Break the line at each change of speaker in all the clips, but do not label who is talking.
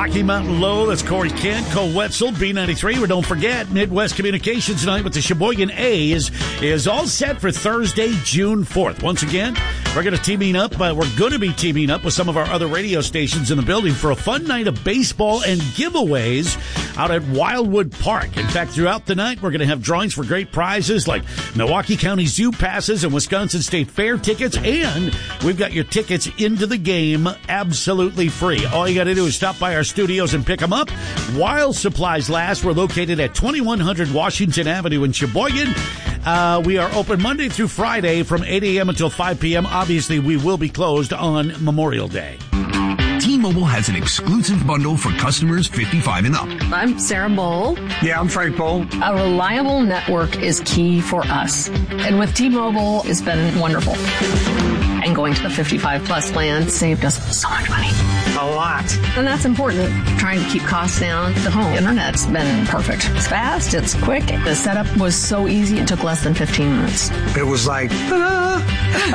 Rocky Mountain Low, that's Corey Kent, Cole Wetzel, B93. But don't forget, Midwest Communications Night with the Sheboygan A's is all set for Thursday, June 4th. Once again, we're going to be teaming up with some of our other radio stations in the building for a fun night of baseball and giveaways out at Wildwood Park. In fact, throughout the night, we're going to have drawings for great prizes like Milwaukee County Zoo passes and Wisconsin State Fair tickets, and we've got your tickets into the game absolutely free. All you got to do is stop by our studios and pick them up while supplies last. We're located at 2100 Washington Avenue in Sheboygan. We are open Monday through Friday from 8 a.m. until 5 p.m. Obviously, we will be closed on Memorial Day.
T-Mobile has an exclusive bundle for customers 55 and up.
I'm Sarah Bowl.
Yeah, I'm Frank Bowl.
A reliable network is key for us. And with T-Mobile, it's been wonderful. And going to the 55 plus plan saved us so much money.
A lot.
And that's important. Trying to keep costs down. The home internet's been perfect. It's fast. It's quick. The setup was so easy. It took less than 15 minutes.
It was like, ta-da!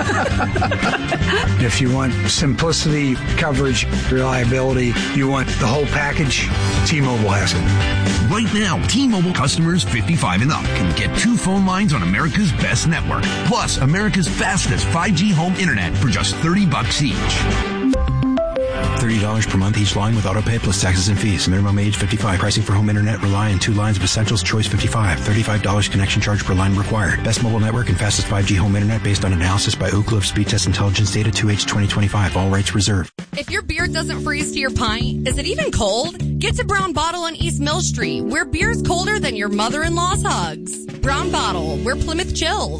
If you want simplicity, coverage, reliability, you want the whole package, T-Mobile has it.
Right now, T-Mobile customers 55 and up can get 2 phone lines on America's best network, plus America's fastest 5G home internet for just $30 each.
$30 per month each line with autopay plus taxes and fees. Minimum age 55. Pricing for home internet rely on 2 lines of Essentials Choice 55. $35 connection charge per line required. Best mobile network and fastest 5G home internet based on analysis by Ookla of Speed Test Intelligence data 2H 2025. All rights reserved.
If your beer doesn't freeze to your pint, is it even cold? Get to Brown Bottle on East Mill Street, where beer's colder than your mother-in-law's hugs. Brown Bottle, where Plymouth chills.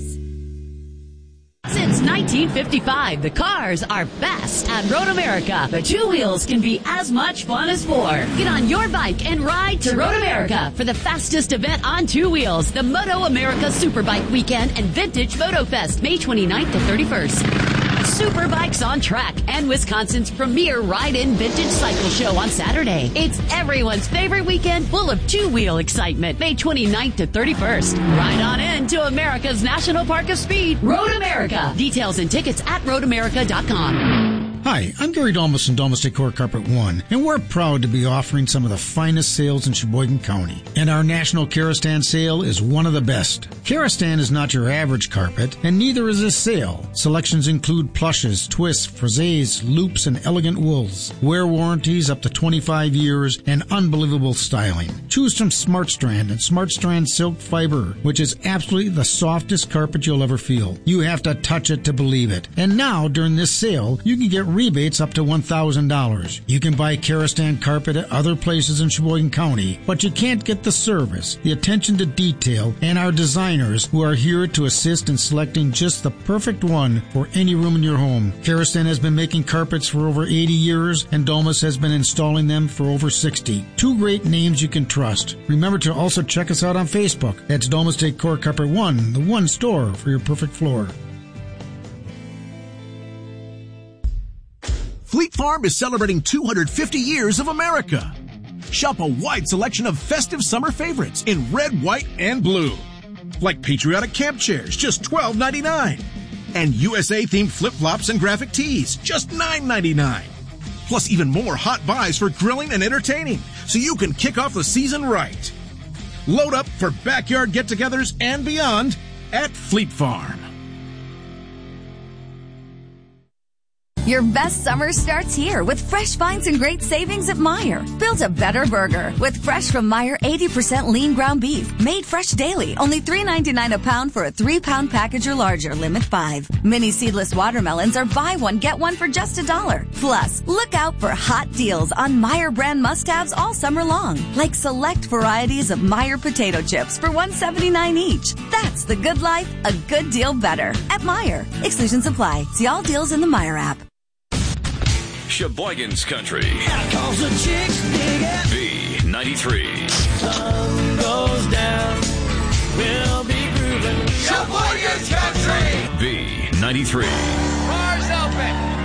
Since 1955, the cars are fast at Road America. The 2 wheels can be as much fun as 4. Get on your bike and ride to Road America for the fastest event on 2 wheels, the Moto America Superbike Weekend and Vintage Moto Fest, May 29th to 31st. Superbikes on Track and Wisconsin's premier ride-in vintage cycle show on Saturday. It's everyone's favorite weekend full of 2-wheel excitement, May 29th to 31st. Ride on in to America's National Park of Speed, Road America. Details and tickets at roadamerica.com.
Hi, I'm Gary Dolmas from Dolmas Decor Carpet One, and we're proud to be offering some of the finest sales in Sheboygan County. And our National Karastan sale is one of the best. Karastan is not your average carpet, and neither is this sale. Selections include plushes, twists, frisés, loops, and elegant wools. Wear warranties up to 25 years and unbelievable styling. Choose from Smart Strand and Smart Strand Silk Fiber, which is absolutely the softest carpet you'll ever feel. You have to touch it to believe it. And now, during this sale, you can get rebates up to $1,000. You can buy Karastan carpet at other places in Sheboygan County, but you can't get the service, the attention to detail, and our designers who are here to assist in selecting just the perfect one for any room in your home. Karastan has been making carpets for over 80 years, and Dolmas has been installing them for over 60. 2 great names you can trust. Remember to also check us out on Facebook. That's Dolmas Decor Carpet One, the one store for your perfect floor.
Fleet Farm is celebrating 250 years of America. Shop a wide selection of festive summer favorites in red, white, and blue. Like patriotic camp chairs, just $12.99. And USA-themed flip-flops and graphic tees, just $9.99. Plus even more hot buys for grilling and entertaining, so you can kick off the season right. Load up for backyard get-togethers and beyond at Fleet Farm.
Your best summer starts here with fresh finds and great savings at Meijer. Build a better burger with fresh from Meijer 80% lean ground beef. Made fresh daily. Only $3.99 a pound for a 3-pound package or larger. Limit 5. Mini seedless watermelons are buy one, get one for just $1. Plus, look out for hot deals on Meijer brand must-haves all summer long. Like select varieties of Meijer potato chips for $1.79 each. That's the good life, a good deal better. At Meijer. Exclusions apply. See all deals in the Meijer app.
Sheboygan's Country. B93.
Sun goes down, we'll be grooving. Sheboygan's Country.
B93.
Bars open.